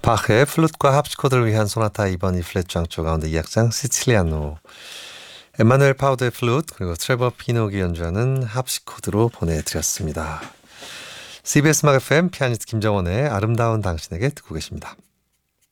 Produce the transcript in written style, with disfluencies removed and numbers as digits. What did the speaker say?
바흐의 플룻과 합시코드를 위한 소나타 2번 E플랫 장조 가운데 2악장 시칠리아노, 에마누엘 파우드의 플룻 그리고 트레버 피노기 연주하는 합시코드로 보내드렸습니다. CBS 음악 FM 피아니스트 김정원의 아름다운 당신에게 듣고 계십니다.